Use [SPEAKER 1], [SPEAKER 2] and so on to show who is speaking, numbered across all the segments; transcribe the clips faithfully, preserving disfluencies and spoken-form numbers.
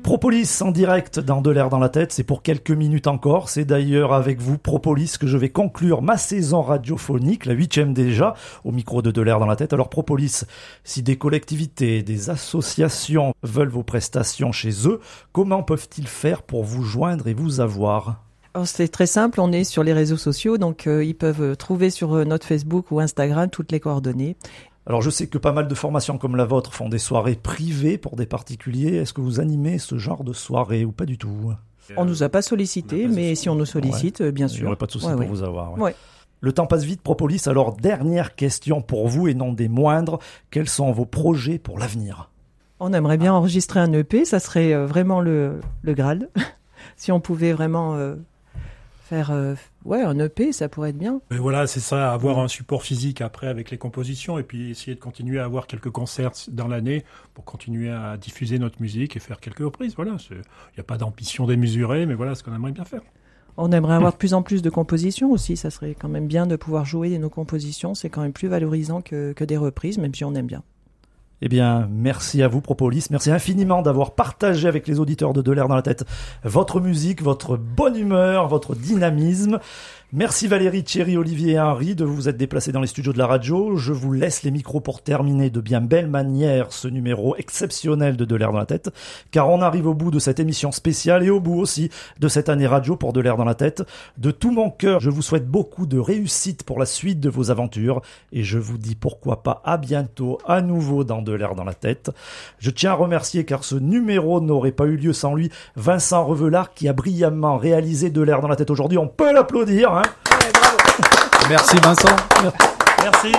[SPEAKER 1] Propolis en direct dans De l'air dans la tête, c'est pour quelques minutes encore. C'est d'ailleurs avec vous, Propolis, que je vais conclure ma saison radiophonique, la huitième déjà, au micro de De l'air dans la tête. Alors Propolis, si des collectivités, des associations veulent vos prestations chez eux, comment peuvent-ils faire pour vous joindre et vous avoir ?
[SPEAKER 2] Alors, c'est très simple, on est sur les réseaux sociaux, donc euh, ils peuvent trouver sur euh, notre Facebook ou Instagram toutes les coordonnées.
[SPEAKER 1] Alors je sais que pas mal de formations comme la vôtre font des soirées privées pour des particuliers. Est-ce que vous animez ce genre de soirée ou pas du tout ?
[SPEAKER 2] On nous a pas sollicité, mais si on nous sollicite,
[SPEAKER 1] ouais.
[SPEAKER 2] bien sûr.
[SPEAKER 1] Il n'y aurait pas de souci
[SPEAKER 2] ouais,
[SPEAKER 1] pour
[SPEAKER 2] ouais.
[SPEAKER 1] vous avoir. Ouais.
[SPEAKER 2] Ouais.
[SPEAKER 1] Le temps passe vite, Propolis. Alors dernière question pour vous et non des moindres. Quels sont vos projets pour l'avenir ?
[SPEAKER 2] On aimerait bien enregistrer un E P, ça serait euh, vraiment le, le Graal. Si on pouvait vraiment... Euh, Faire euh, ouais, un E P, ça pourrait être bien.
[SPEAKER 3] Mais voilà, c'est ça, avoir un support physique après avec les compositions et puis essayer de continuer à avoir quelques concerts dans l'année pour continuer à diffuser notre musique et faire quelques reprises. Voilà, il n'y a pas d'ambition démesurée, mais voilà ce qu'on aimerait bien faire.
[SPEAKER 2] On aimerait avoir de plus en plus de compositions aussi. Ça serait quand même bien de pouvoir jouer nos compositions. C'est quand même plus valorisant que, que des reprises, même si on aime bien.
[SPEAKER 1] Eh bien, merci à vous, Propolis. Merci infiniment d'avoir partagé avec les auditeurs de De l'air dans la tête votre musique, votre bonne humeur, votre dynamisme. Merci Valérie, Thierry, Olivier et Henri de vous être déplacés dans les studios de la radio. Je vous laisse les micros pour terminer de bien belle manière ce numéro exceptionnel de De l'air dans la tête, car on arrive au bout de cette émission spéciale et au bout aussi de cette année radio pour De l'air dans la tête. De tout mon cœur, je vous souhaite beaucoup de réussite pour la suite de vos aventures et je vous dis pourquoi pas à bientôt à nouveau dans De l'air dans la tête. Je tiens à remercier, car ce numéro n'aurait pas eu lieu sans lui, Vincent Revelard qui a brillamment réalisé De l'air dans la tête aujourd'hui. On peut l'applaudir, hein.
[SPEAKER 2] Ouais, bravo.
[SPEAKER 4] Merci Vincent.
[SPEAKER 3] Merci.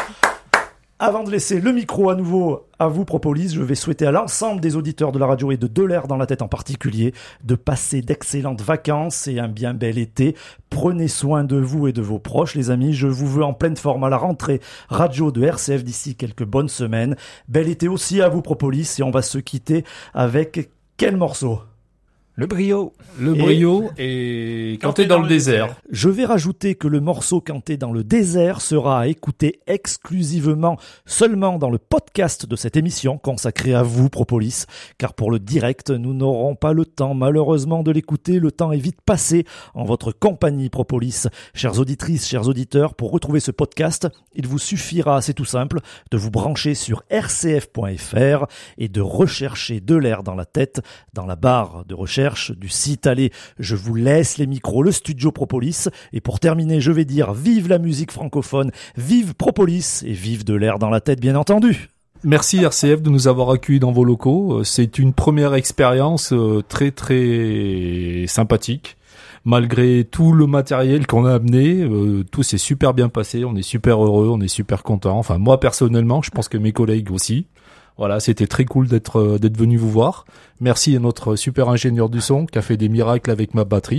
[SPEAKER 1] Avant de laisser le micro à nouveau à vous, Propolis, je vais souhaiter à l'ensemble des auditeurs de la radio et de De l'air dans la tête en particulier de passer d'excellentes vacances et un bien bel été. Prenez soin de vous et de vos proches, les amis. Je vous veux en pleine forme à la rentrée radio de R C F d'ici quelques bonnes semaines. Bel été aussi à vous, Propolis, et on va se quitter avec quel morceau ?
[SPEAKER 4] Le brio. Le
[SPEAKER 1] Et-
[SPEAKER 4] brio et quand t'es dans le désert.
[SPEAKER 1] Je vais rajouter que le morceau Canté dans le désert sera à écouter exclusivement seulement dans le podcast de cette émission consacrée à vous, Propolis, car pour le direct, nous n'aurons pas le temps malheureusement de l'écouter. Le temps est vite passé en votre compagnie, Propolis. Chères auditrices, chers auditeurs, pour retrouver ce podcast, il vous suffira, c'est tout simple, de vous brancher sur r c f point f r et de rechercher De l'air dans la tête dans la barre de recherche du site. Allez, je vous laisse les micros, le studio Propolis, et pour terminer, je vais dire vive la musique francophone, vive Propolis et vive De l'air dans la tête, bien entendu.
[SPEAKER 4] Merci R C F de nous avoir accueillis dans vos locaux. C'est une première expérience euh, très très sympathique. Malgré tout le matériel qu'on a amené, euh, tout s'est super bien passé. On est super heureux, on est super content. Enfin, moi personnellement, je pense que mes collègues aussi. Voilà, c'était très cool d'être euh, d'être venu vous voir. Merci à notre super ingénieur du son qui a fait des miracles avec ma batterie.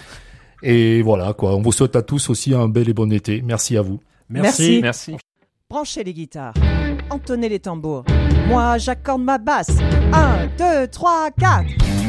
[SPEAKER 4] Et voilà quoi, on vous souhaite à tous aussi un bel et bon été. Merci à vous.
[SPEAKER 2] Merci.
[SPEAKER 4] Merci.
[SPEAKER 2] Branchez les guitares, entonnez les tambours. Moi, j'accorde ma basse. Un, deux, trois, quatre.